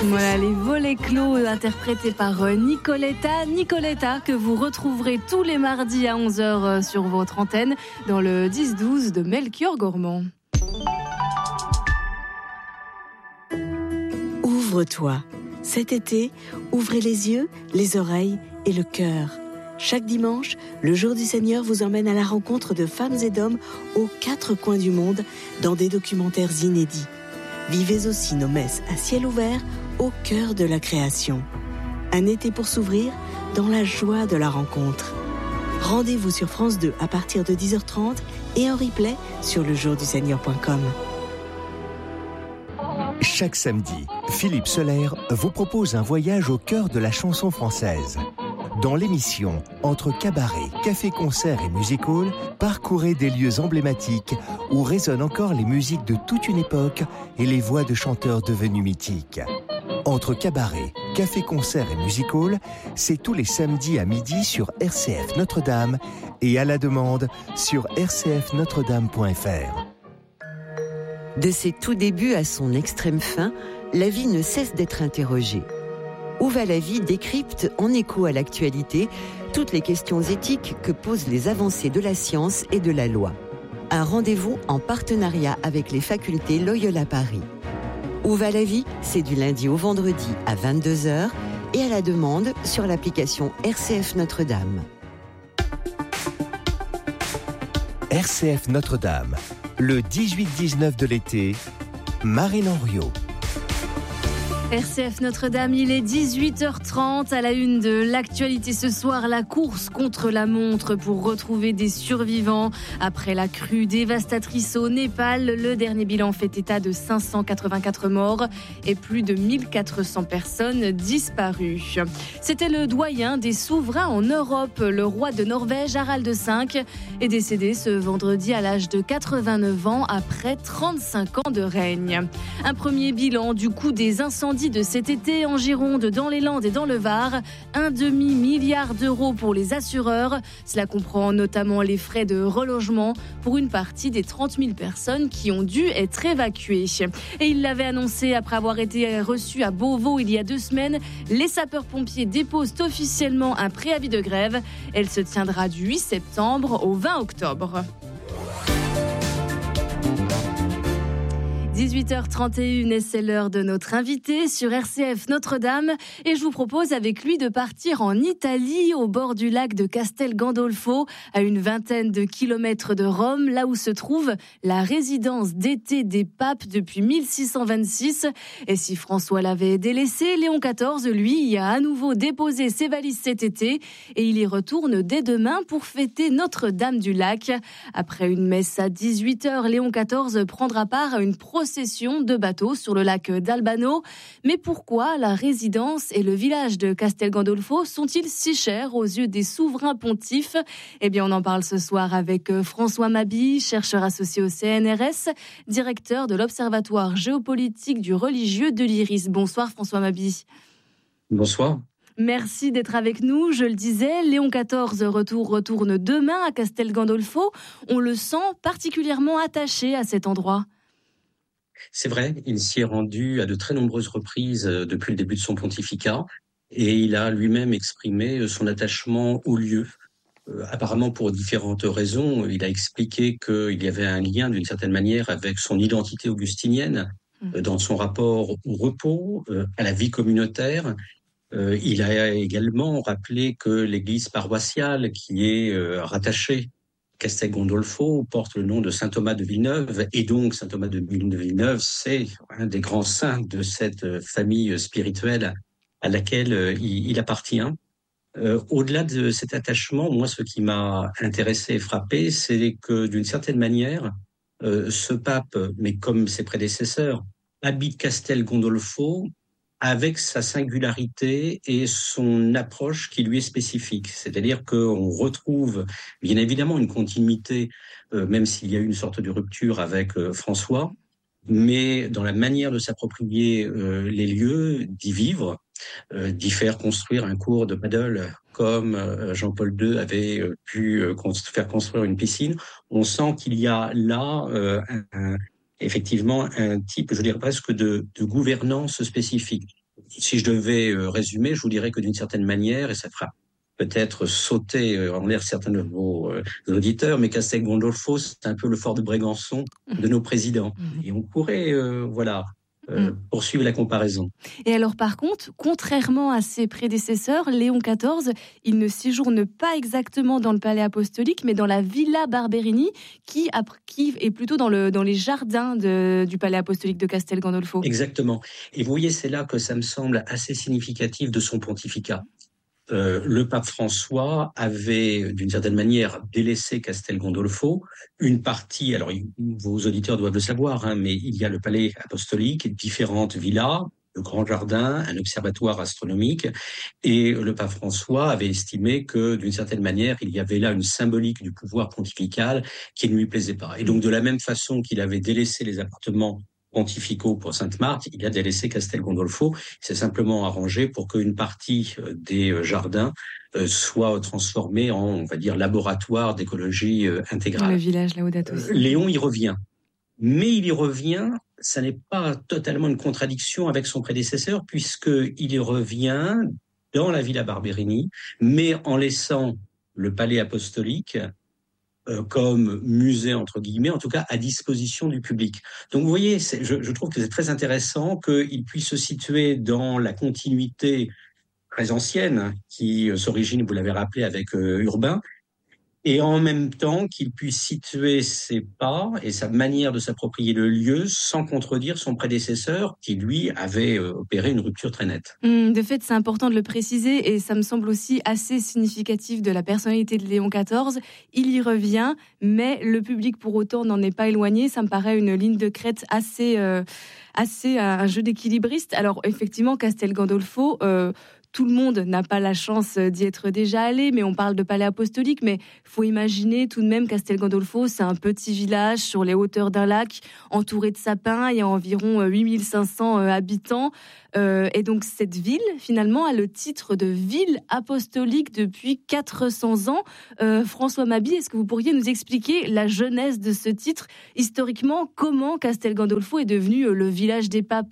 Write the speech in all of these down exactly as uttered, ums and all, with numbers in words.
Voilà, les volets clos interprétés par Nicoletta. Nicoletta que vous retrouverez tous les mardis à onze heures sur votre antenne dans le dix douze de Melchior Gormand. Ouvre-toi. Cet été, ouvrez les yeux, les oreilles et le cœur. Chaque dimanche, le Jour du Seigneur vous emmène à la rencontre de femmes et d'hommes aux quatre coins du monde dans des documentaires inédits. Vivez aussi nos messes à ciel ouvert au cœur de la création. Un été pour s'ouvrir dans la joie de la rencontre. Rendez-vous sur France deux à partir de dix heures trente et en replay sur le jour du seigneur point com. Chaque samedi, Philippe Soler vous propose un voyage au cœur de la chanson française. Dans l'émission Entre cabaret, café-concert et music-hall, parcourez des lieux emblématiques où résonnent encore les musiques de toute une époque et les voix de chanteurs devenus mythiques. Entre cabaret, café-concert et music-hall, c'est tous les samedis à midi sur R C F Notre-Dame et à la demande sur r c f notre dame point f r. De ses tout débuts à son extrême fin, la vie ne cesse d'être interrogée. Où va la vie décrypte, en écho à l'actualité, toutes les questions éthiques que posent les avancées de la science et de la loi. Un rendez-vous en partenariat avec les facultés Loyola Paris. Où va la vie ? C'est du lundi au vendredi à vingt-deux heures et à la demande sur l'application R C F Notre-Dame. R C F Notre-Dame, le dix-huit dix-neuf de l'été, Marine Henriot. R C F Notre-Dame, il est dix-huit heures trente à la une de l'actualité ce soir, la course contre la montre pour retrouver des survivants. Après la crue dévastatrice au Népal, le dernier bilan fait état de cinq cent quatre-vingt-quatre morts et plus de mille quatre cents personnes disparues. C'était le doyen des souverains en Europe, le roi de Norvège, Harald V, est décédé ce vendredi à l'âge de quatre-vingt-neuf ans après trente-cinq ans de règne. Un premier bilan du coût des incendies de cet été en Gironde, dans les Landes et dans le Var. Un demi-milliard d'euros pour les assureurs. Cela comprend notamment les frais de relogement pour une partie des trente mille personnes qui ont dû être évacuées. Et il l'avait annoncé après avoir été reçu à Beauvau il y a deux semaines. Les sapeurs-pompiers déposent officiellement un préavis de grève. Elle se tiendra du huit septembre au vingt octobre. dix-huit heures trente et une et c'est l'heure de notre invité sur R C F Notre-Dame et je vous propose avec lui de partir en Italie au bord du lac de Castel Gandolfo à une vingtaine de kilomètres de Rome, là où se trouve la résidence d'été des papes depuis mille six cent vingt-six. Et si François l'avait délaissé, Léon quatorze, lui, y a à nouveau déposé ses valises cet été et il y retourne dès demain pour fêter Notre-Dame du Lac. Après une messe à dix-huit heures, Léon quatorze prendra part à une procession de bateaux sur le lac d'Albano. Mais pourquoi la résidence et le village de Castel Gandolfo sont-ils si chers aux yeux des souverains pontifes ? Eh bien, on en parle ce soir avec François Mabille, chercheur associé au C N R S, directeur de l'Observatoire géopolitique du religieux de l'Iris. Bonsoir François Mabille. Bonsoir. Merci d'être avec nous. Je le disais, Léon quatorze retour, retourne demain à Castel Gandolfo. On le sent particulièrement attaché à cet endroit. C'est vrai, il s'y est rendu à de très nombreuses reprises depuis le début de son pontificat et il a lui-même exprimé son attachement au lieu. Euh, apparemment pour différentes raisons. Il a expliqué qu'il y avait un lien d'une certaine manière avec son identité augustinienne euh, dans son rapport au repos, euh, à la vie communautaire. Euh, il a également rappelé que l'église paroissiale qui est euh, rattachée Castel Gandolfo porte le nom de saint Thomas de Villeneuve, et donc saint Thomas de Villeneuve, c'est un des grands saints de cette famille spirituelle à laquelle il, il appartient. Euh, au-delà de cet attachement, moi, ce qui m'a intéressé et frappé, c'est que d'une certaine manière, euh, ce pape, mais comme ses prédécesseurs, habite Castel Gandolfo avec sa singularité et son approche qui lui est spécifique. C'est-à-dire qu'on retrouve bien évidemment une continuité, euh, même s'il y a eu une sorte de rupture avec euh, François, mais dans la manière de s'approprier euh, les lieux, d'y vivre, euh, d'y faire construire un cours de paddle comme euh, Jean-Paul deux avait euh, pu euh, cons- faire construire une piscine. On sent qu'il y a là euh, un, un effectivement un type, je dirais presque, de, de gouvernance spécifique. si je devais euh, résumer, je vous dirais que d'une certaine manière, et ça fera peut-être sauter euh, en l'air certains de vos euh, auditeurs, mais Castel Gandolfo, c'est un peu le fort de Brégançon de nos présidents. Mhm. Et on pourrait, euh, voilà, euh, Mm. poursuivre la comparaison. Et alors par contre, contrairement à ses prédécesseurs, Léon quatorze, il ne séjourne pas exactement dans le palais apostolique, mais dans la Villa Barberini, qui, qui est plutôt dans, le, dans les jardins de, du palais apostolique de Castel Gandolfo. Exactement. Et vous voyez, c'est là que ça me semble assez significatif de son pontificat. Euh, le pape François avait, d'une certaine manière, délaissé Castel Gandolfo. Une partie, alors vos auditeurs doivent le savoir, hein, mais il y a le palais apostolique, différentes villas, le grand jardin, un observatoire astronomique. Et le pape François avait estimé que, d'une certaine manière, il y avait là une symbolique du pouvoir pontifical qui ne lui plaisait pas. Et donc, de la même façon qu'il avait délaissé les appartements pontificaux pour Sainte-Marthe, il a délaissé Castel Gandolfo. C'est simplement arrangé pour qu'une partie des jardins soit transformée en, on va dire, laboratoire d'écologie intégrale. Le village Laudato Si. Léon y revient. Mais il y revient, ça n'est pas totalement une contradiction avec son prédécesseur, puisqu'il y revient dans la Villa Barberini, mais en laissant le palais apostolique Euh, comme musée, entre guillemets, en tout cas à disposition du public. Donc vous voyez, je, je trouve que c'est très intéressant qu'il puisse se situer dans la continuité très ancienne qui euh, s'origine, vous l'avez rappelé, avec euh, Urbain, et en même temps qu'il puisse situer ses pas et sa manière de s'approprier le lieu sans contredire son prédécesseur qui, lui, avait euh, opéré une rupture très nette. Mmh, de fait, c'est important de le préciser et ça me semble aussi assez significatif de la personnalité de Léon quatorze. Il y revient, mais le public pour autant n'en est pas éloigné. Ça me paraît une ligne de crête assez, euh, assez un jeu d'équilibriste. Alors effectivement, Castel Gandolfo... Euh, Tout le monde n'a pas la chance d'y être déjà allé, mais on parle de palais apostolique, mais il faut imaginer tout de même Castel Gandolfo, c'est un petit village sur les hauteurs d'un lac, entouré de sapins, il y a environ huit mille cinq cents habitants, euh, et donc cette ville, finalement, a le titre de ville apostolique depuis quatre cents ans. Euh, François Mabie, est-ce que vous pourriez nous expliquer la genèse de ce titre, historiquement, comment Castel Gandolfo est devenu le village des papes ?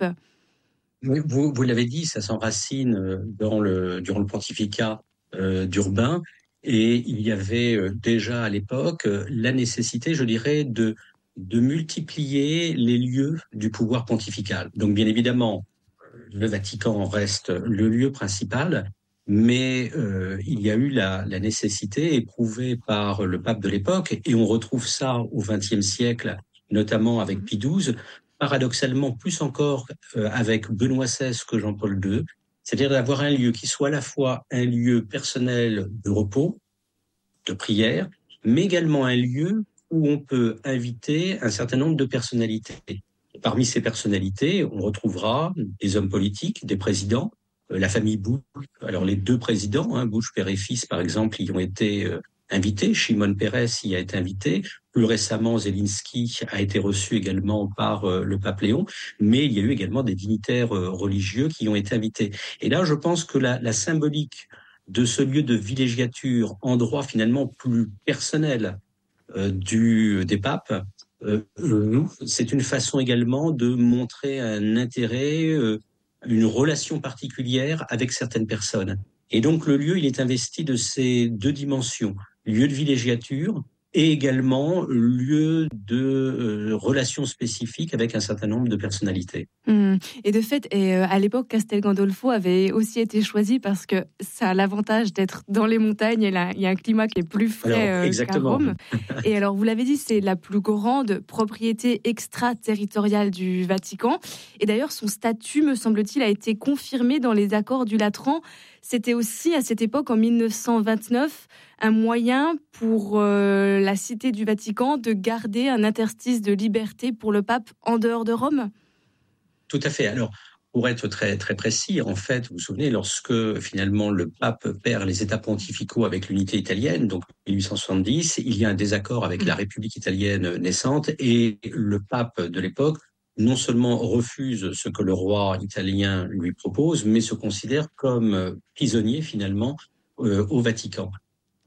Vous, vous l'avez dit, ça s'enracine dans le, durant le pontificat euh, d'Urbain, et il y avait euh, déjà à l'époque euh, la nécessité, je dirais, de, de multiplier les lieux du pouvoir pontifical. Donc bien évidemment, le Vatican reste le lieu principal, mais euh, il y a eu la, la nécessité éprouvée par le pape de l'époque, et on retrouve ça au vingtième siècle, notamment avec Pie douze, paradoxalement plus encore euh, avec Benoît seize que Jean-Paul deux, c'est-à-dire d'avoir un lieu qui soit à la fois un lieu personnel de repos, de prière, mais également un lieu où on peut inviter un certain nombre de personnalités. Parmi ces personnalités, on retrouvera des hommes politiques, des présidents, euh, la famille Bush. Alors les deux présidents, hein, Bush père et fils par exemple, y ont été euh, invités. Shimon Peres y a été invité. Plus récemment, Zelensky a été reçu également par euh, le pape Léon. Mais il y a eu également des dignitaires euh, religieux qui ont été invités. Et là, je pense que la, la symbolique de ce lieu de villégiature, endroit finalement plus personnel euh, du des papes, euh, c'est une façon également de montrer un intérêt, euh, une relation particulière avec certaines personnes. Et donc le lieu, il est investi de ces deux dimensions, lieu de villégiature et également lieu de euh, relations spécifiques avec un certain nombre de personnalités. Mmh. Et de fait, et euh, à l'époque, Castel Gandolfo avait aussi été choisi parce que ça a l'avantage d'être dans les montagnes et là, il y a un climat qui est plus frais alors, euh, qu'à Rome. Et alors, vous l'avez dit, c'est la plus grande propriété extraterritoriale du Vatican. Et d'ailleurs, son statut, me semble-t-il, a été confirmé dans les accords du Latran. C'était aussi, à cette époque, en mille neuf cent vingt-neuf, un moyen pour euh, la cité du Vatican de garder un interstice de liberté pour le pape en dehors de Rome. Tout à fait. Alors, pour être très, très précis, en fait, vous vous souvenez, lorsque finalement le pape perd les États pontificaux avec l'unité italienne, donc mille huit cent soixante-dix, il y a un désaccord avec la République italienne naissante et le pape de l'époque non seulement refuse ce que le roi italien lui propose, mais se considère comme prisonnier finalement euh, au Vatican.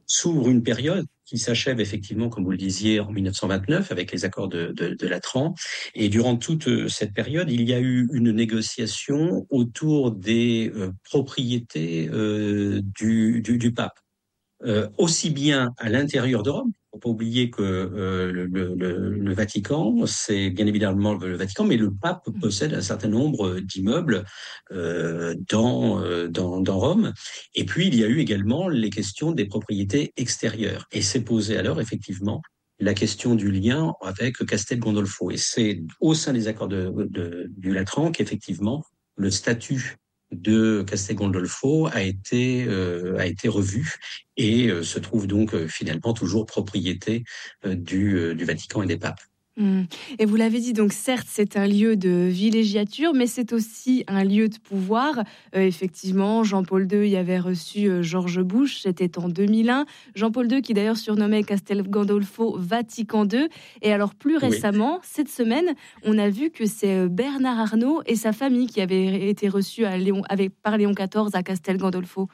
s'ouvre une période qui s'achève effectivement, comme vous le disiez, en mille neuf cent vingt-neuf avec les accords de, de, de Latran. Et durant toute cette période, il y a eu une négociation autour des euh, propriétés euh, du, du, du pape. Euh, aussi bien à l'intérieur de Rome. Il ne faut pas oublier que euh, le, le, le Vatican, c'est bien évidemment le Vatican, mais le pape possède un certain nombre d'immeubles euh, dans, euh, dans, dans Rome. Et puis, il y a eu également les questions des propriétés extérieures. Et s'est posé alors, effectivement, la question du lien avec Castel Gandolfo. Et c'est au sein des accords de, de, du Latran qu'effectivement, le statut de Castel Gandolfo a été, euh, a été revu et euh, se trouve donc euh, finalement toujours propriété euh, du, euh, du Vatican et des papes. Mmh. Et vous l'avez dit, donc certes, c'est un lieu de villégiature, mais c'est aussi un lieu de pouvoir. Euh, effectivement, Jean-Paul deux y avait reçu euh, George Bush, c'était en deux mille un. Jean-Paul deux qui d'ailleurs surnommait Castel Gandolfo Vatican deux. Et alors plus récemment, oui. cette semaine, on a vu que c'est Bernard Arnault et sa famille qui avaient été reçus à Léon, avec, par Léon quatorze à Castel Gandolfo.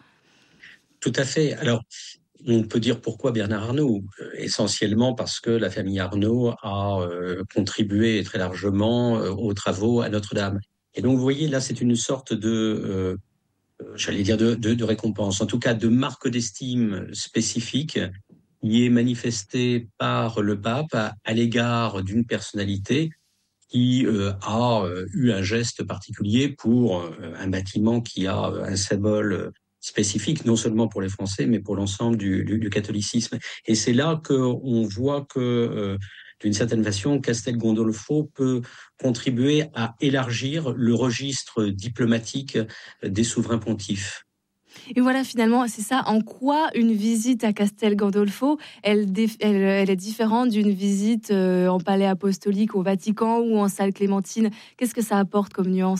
Tout à fait. Alors, on peut dire pourquoi Bernard Arnault. Euh, essentiellement parce que la famille Arnault a euh, contribué très largement euh, aux travaux à Notre-Dame. Et donc, vous voyez, là, c'est une sorte de, euh, j'allais dire, de, de, de récompense, en tout cas de marque d'estime spécifique qui est manifestée par le pape à, à l'égard d'une personnalité qui euh, a euh, eu un geste particulier pour euh, un bâtiment qui a euh, un symbole spécifique, non seulement pour les Français, mais pour l'ensemble du, du, du catholicisme. Et c'est là qu'on voit que, euh, d'une certaine façon, Castel Gandolfo peut contribuer à élargir le registre diplomatique des souverains pontifes. Et voilà, finalement, c'est ça. En quoi une visite à Castel Gandolfo, elle, déf- elle, elle est différente d'une visite euh, en palais apostolique au Vatican ou en salle Clémentine? Qu'est-ce que ça apporte comme nuance ?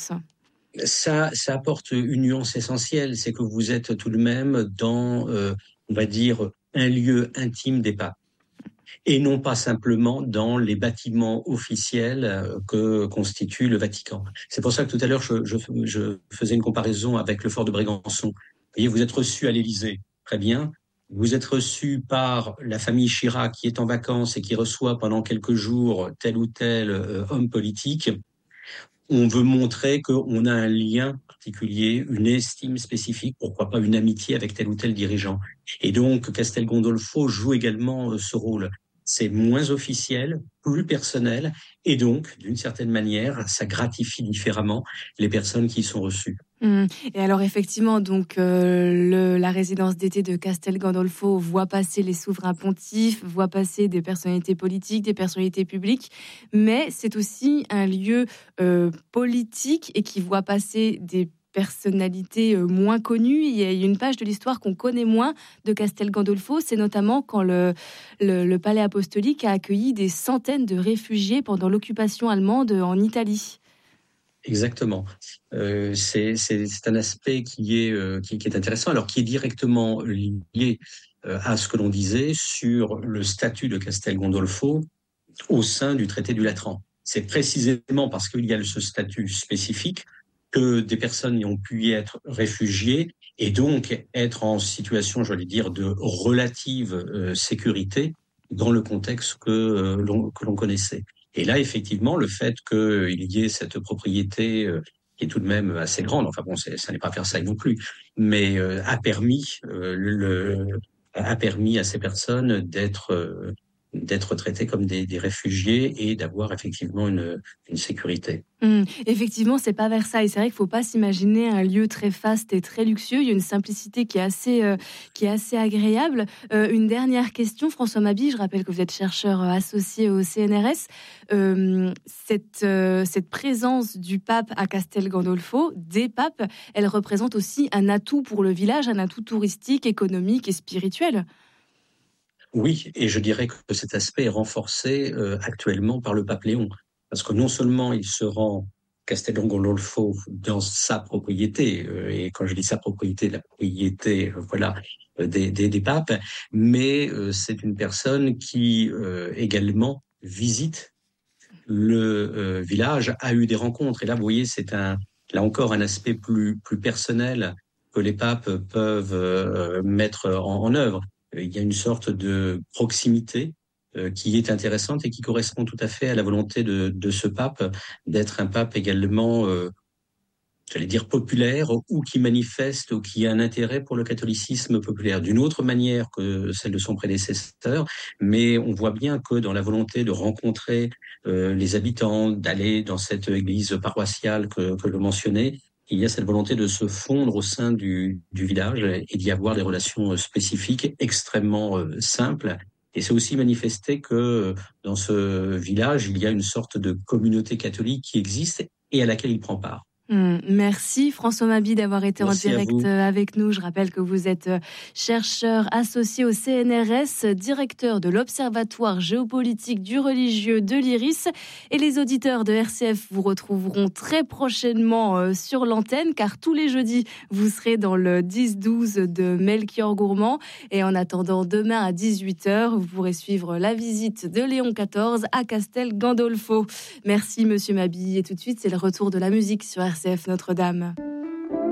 Ça, ça apporte une nuance essentielle, c'est que vous êtes tout de même dans, euh, on va dire, un lieu intime des papes, et non pas simplement dans les bâtiments officiels que constitue le Vatican. C'est pour ça que tout à l'heure, je, je, je faisais une comparaison avec le fort de Brégançon. Vous voyez, vous êtes reçu à l'Élysée, très bien. Vous êtes reçu par la famille Chirac qui est en vacances et qui reçoit pendant quelques jours tel ou tel euh, homme politique. On veut montrer qu'on a un lien particulier, une estime spécifique, pourquoi pas une amitié avec tel ou tel dirigeant. Et donc, Castel Gandolfo joue également ce rôle. C'est moins officiel, plus personnel, et donc, d'une certaine manière, ça gratifie différemment les personnes qui y sont reçues. Mmh. Et alors effectivement, donc euh, le, la résidence d'été de Castel Gandolfo voit passer les souverains pontifes, voit passer des personnalités politiques, des personnalités publiques, mais c'est aussi un lieu euh, politique et qui voit passer des personnalités euh, moins connues. Il y a une page de l'histoire qu'on connaît moins de Castel Gandolfo, c'est notamment quand le, le, le palais apostolique a accueilli des centaines de réfugiés pendant l'occupation allemande en Italie. Exactement. Euh, c'est, c'est, c'est un aspect qui est, euh, qui, qui est intéressant, alors qui est directement lié euh, à ce que l'on disait sur le statut de Castel Gandolfo au sein du traité du Latran. C'est précisément parce qu'il y a ce statut spécifique que des personnes y ont pu y être réfugiées et donc être en situation, j'allais dire, de relative euh, sécurité dans le contexte que, euh, l'on, que l'on connaissait. Et là, effectivement, le fait qu'il y ait cette propriété euh, qui est tout de même assez grande, enfin bon, c'est, ça n'est pas Versailles non plus, mais euh, a permis euh, le, a permis à ces personnes d'être euh, d'être traitées comme des, des réfugiés et d'avoir effectivement une, une sécurité. Mmh, effectivement, c'est pas Versailles. C'est vrai qu'il faut pas s'imaginer un lieu très faste et très luxueux. Il y a une simplicité qui est assez, euh, qui est assez agréable. Euh, une dernière question, François Mabille. Je rappelle que vous êtes chercheur associé au C N R S. Euh, cette, euh, cette présence du pape à Castel Gandolfo, des papes, elle représente aussi un atout pour le village, un atout touristique, économique et spirituel. Oui, et je dirais que cet aspect est renforcé euh, actuellement par le pape Léon, parce que non seulement il se rend Castel Gandolfo dans sa propriété, euh, et quand je dis sa propriété, la propriété, euh, voilà, euh, des, des, des papes, mais euh, c'est une personne qui euh, également visite le euh, village, a eu des rencontres, et là, vous voyez, c'est un, là encore un aspect plus plus personnel que les papes peuvent euh, mettre en, en œuvre. il y a une sorte de proximité euh, qui est intéressante et qui correspond tout à fait à la volonté de, de ce pape d'être un pape également, euh, j'allais dire populaire, ou qui manifeste ou qui a un intérêt pour le catholicisme populaire d'une autre manière que celle de son prédécesseur. Mais on voit bien que dans la volonté de rencontrer euh, les habitants, d'aller dans cette église paroissiale que, que je mentionnais, il y a cette volonté de se fondre au sein du, du village et d'y avoir des relations spécifiques extrêmement euh, simples. Et c'est aussi manifesté que dans ce village, il y a une sorte de communauté catholique qui existe et à laquelle il prend part. Mmh, merci François Mabie d'avoir été Merci en direct avec nous. Je rappelle que vous êtes chercheur associé au C N R S, directeur de l'Observatoire géopolitique du religieux de l'Iris. Et les auditeurs de R C F vous retrouveront très prochainement sur l'antenne, car tous les jeudis, vous serez dans le dix douze de Melchior Gourmand. Et en attendant, demain à dix-huit heures, vous pourrez suivre la visite de Léon quatorze à Castel Gandolfo. Merci Monsieur Mabie. Et tout de suite, c'est le retour de la musique sur R C F Notre-Dame.